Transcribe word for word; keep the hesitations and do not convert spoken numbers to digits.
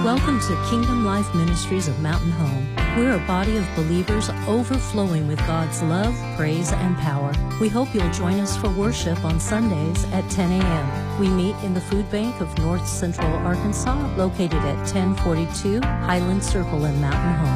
Welcome to Kingdom Life Ministries of Mountain Home. We're a body of believers overflowing with God's love, praise, and power. We hope you'll join us for worship on Sundays at ten a.m. We meet in the Food Bank of North Central Arkansas, located at ten forty-two Highland Circle in Mountain Home.